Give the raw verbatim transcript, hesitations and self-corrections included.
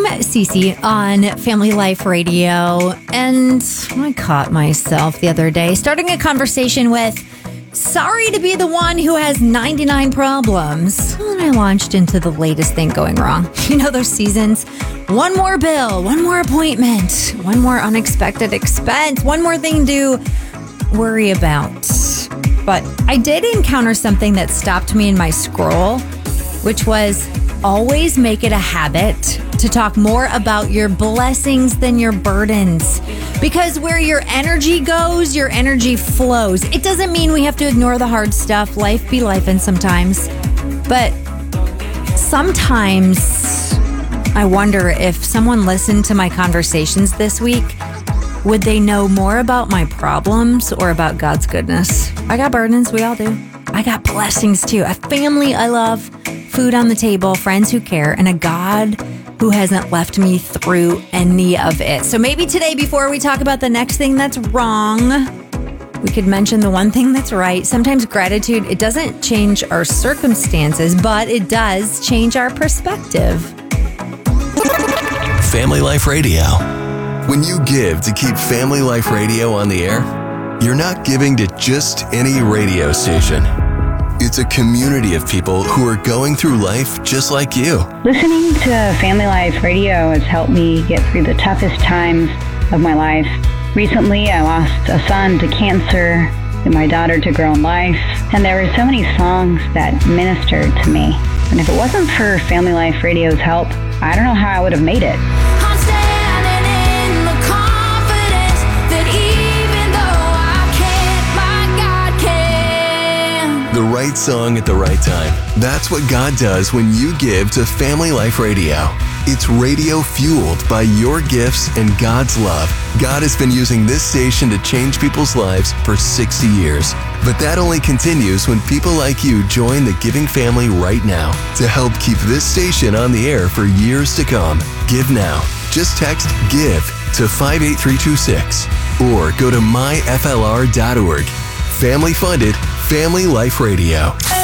Cece on Family Life Radio, and I caught myself the other day starting a conversation with, sorry to be the one who has ninety-nine problems. And I launched into the latest thing going wrong. You know those seasons? One more bill, one more appointment, one more unexpected expense, one more thing to worry about. But I did encounter something that stopped me in my scroll, which was always make it a habit to talk more about your blessings than your burdens. Because where your energy goes, your energy flows. It doesn't mean we have to ignore the hard stuff. Life be life, and sometimes. But sometimes I wonder if someone listened to my conversations this week, would they know more about my problems or about God's goodness? I got burdens, we all do. I got blessings too. A family I love, food on the table, friends who care, and a God who hasn't left me through any of it. So maybe today, before we talk about the next thing that's wrong, we could mention the one thing that's right. Sometimes gratitude, it doesn't change our circumstances, but it does change our perspective. Family Life Radio. When you give to keep Family Life Radio on the air, you're not giving to just any radio station. It's a community of people who are going through life just like you. Listening to Family Life Radio has helped me get through the toughest times of my life. Recently, I lost a son to cancer and my daughter to grown life, and there were so many songs that ministered to me. And if it wasn't for Family Life Radio's help, I don't know how I would have made it. The right song at the right time. That's what God does when you give to Family Life Radio. It's radio fueled by your gifts and God's love. God has been using this station to change people's lives for sixty years. But that only continues when people like you join the giving family right now to help keep this station on the air for years to come. Give now. Just text GIVE to five eight three two six or go to my f l r dot org. Family funded, Family Life Radio.